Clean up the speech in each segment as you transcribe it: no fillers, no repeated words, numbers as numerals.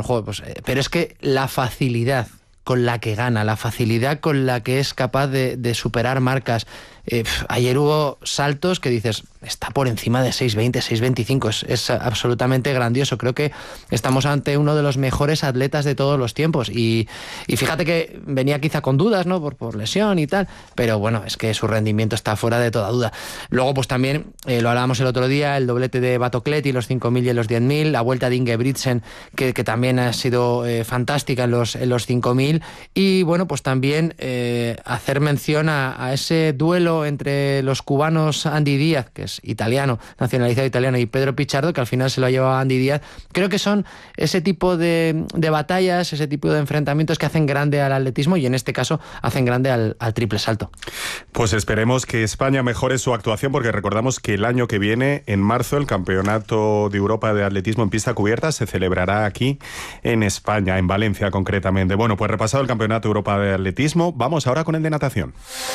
joder, pues, pero es que la facilidad con la que gana, la facilidad con la que es capaz de superar marcas. Ayer hubo saltos que dices, está por encima de 6.20, 6.25, es absolutamente grandioso. Creo que estamos ante uno de los mejores atletas de todos los tiempos y fíjate que venía quizá con dudas, ¿no? Por lesión y tal, pero bueno, es que su rendimiento está fuera de toda duda. Luego pues también, lo hablábamos el otro día, el doblete de Batocletti, los 5.000 y los 10.000, la vuelta de Ingebrigtsen, que también ha sido fantástica en los 5.000, y bueno, pues también hacer mención a ese duelo entre los cubanos Andy Díaz, que es italiano, nacionalizado italiano, y Pedro Pichardo, que al final se lo ha llevado a Andy Díaz. Creo que son ese tipo de batallas, ese tipo de enfrentamientos que hacen grande al atletismo y en este caso hacen grande al triple salto. Pues esperemos que España mejore su actuación, porque recordamos que el año que viene, en marzo, el Campeonato de Europa de Atletismo en pista cubierta se celebrará aquí en España, en Valencia concretamente. Bueno, pues repasado el Campeonato de Europa de Atletismo, vamos ahora con el de natación.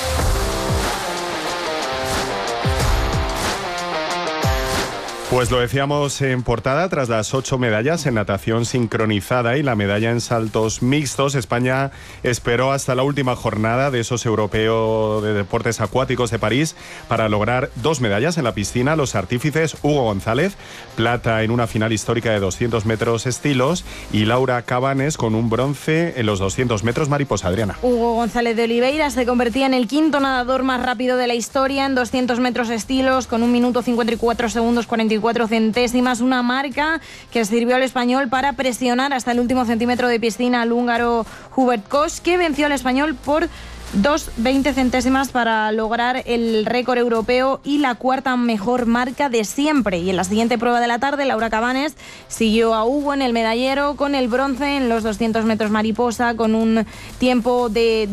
Pues lo decíamos en portada, tras las 8 medallas en natación sincronizada y la medalla en saltos mixtos, España esperó hasta la última jornada de esos europeos de deportes acuáticos de París para lograr 2 medallas en la piscina. Los artífices, Hugo González, plata en una final histórica de 200 metros estilos, y Laura Cabanes con un bronce en los 200 metros mariposa. Adriana. Hugo González de Oliveira se convertía en el quinto nadador más rápido de la historia en 200 metros estilos, con 1 minuto 54 segundos 44 centésimas, una marca que sirvió al español para presionar hasta el último centímetro de piscina al húngaro Hubert Koch, que venció al español por 2,20 centésimas para lograr el récord europeo y la cuarta mejor marca de siempre. Y en la siguiente prueba de la tarde, Laura Cabanes siguió a Hugo en el medallero con el bronce en los 200 metros mariposa, con un tiempo de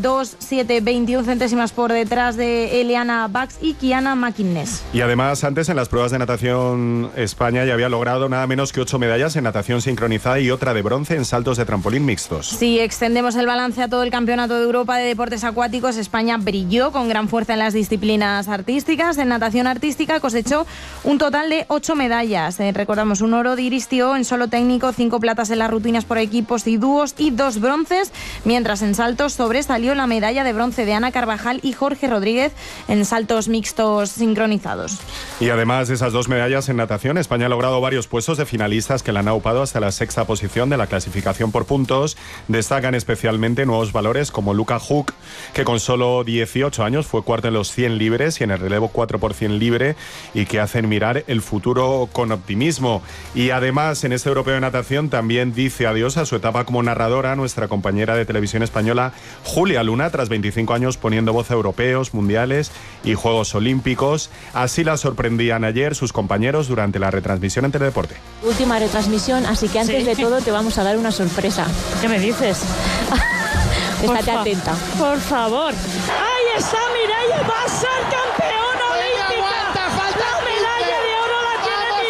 2,721 centésimas por detrás de Eliana Bax y Kiana McInnes. Y además, antes en las pruebas de natación, España ya había logrado nada menos que 8 medallas en natación sincronizada y otra de bronce en saltos de trampolín mixtos. Si extendemos el balance a todo el Campeonato de Europa de Deportes Acuáticos, España brilló con gran fuerza en las disciplinas artísticas. En natación artística cosechó un total de 8 medallas. Recordamos, un oro de Iris Tió en solo técnico, 5 platas en las rutinas por equipos y dúos y 2 bronces, mientras en saltos sobresalió la medalla de bronce de Ana Carvajal y Jorge Rodríguez en saltos mixtos sincronizados. Y además de esas 2 medallas en natación, España ha logrado varios puestos de finalistas que la han aupado hasta la 6ª posición de la clasificación por puntos. Destacan especialmente nuevos valores como Luca Huck, que con solo 18 años fue cuarto en los 100 libres y en el relevo 4 por 100 libre, y que hacen mirar el futuro con optimismo. Y además, en este europeo de natación también dice adiós a su etapa como narradora nuestra compañera de televisión española Julia Luna, tras 25 años poniendo voz a europeos, mundiales y Juegos Olímpicos. Así la sorprendían ayer sus compañeros durante la retransmisión en Teledeporte. Última retransmisión, así que antes de todo te vamos a dar una sorpresa. ¿Qué me dices? Estate atenta. Por favor. ¡Ahí está Mireia! ¡Va a ser campeona olímpica! ¡La medalla de oro la tiene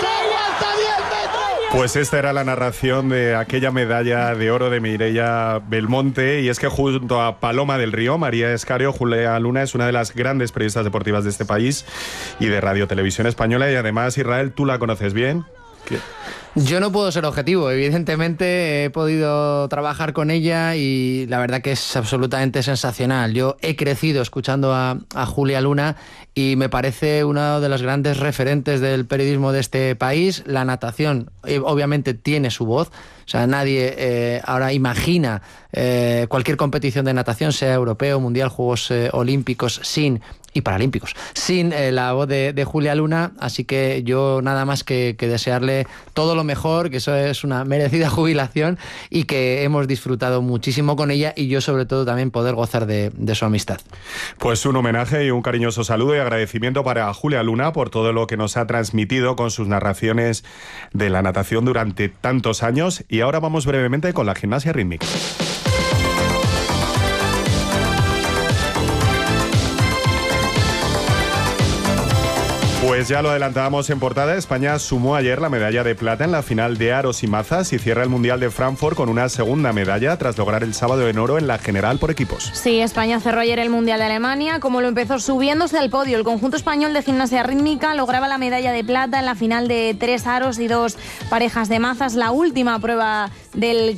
Mireia! Pues esta era la narración de aquella medalla de oro de Mireia Belmonte, y es que junto a Paloma del Río, María Escario, Julia Luna es una de las grandes periodistas deportivas de este país y de Radio Televisión Española, y además, Israel, ¿tú la conoces bien? ¿Qué? Yo no puedo ser objetivo, evidentemente he podido trabajar con ella y la verdad que es absolutamente sensacional. Yo he crecido escuchando a Julia Luna y me parece uno de los grandes referentes del periodismo de este país. La natación obviamente tiene su voz, o sea, nadie ahora imagina cualquier competición de natación, sea europeo, mundial, Juegos Olímpicos, y paralímpicos, sin la voz de Julia Luna, así que yo nada más que desearle todo lo mejor, que eso es una merecida jubilación y que hemos disfrutado muchísimo con ella, y yo sobre todo también poder gozar de su amistad. Pues un homenaje y un cariñoso saludo y agradecimiento para Julia Luna por todo lo que nos ha transmitido con sus narraciones de la natación durante tantos años. Y ahora vamos brevemente con la gimnasia rítmica. Pues ya lo adelantábamos en portada, España sumó ayer la medalla de plata en la final de aros y mazas y cierra el Mundial de Frankfurt con una segunda medalla tras lograr el sábado en oro en la general por equipos. Sí, España cerró ayer el Mundial de Alemania, como lo empezó subiéndose al podio. El conjunto español de gimnasia rítmica lograba la medalla de plata en la final de 3 aros y 2 parejas de mazas, la última prueba del